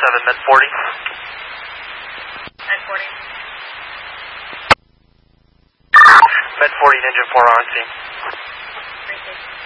Med 40. Med 40. Med 40 and Engine 4 on scene. 3-6.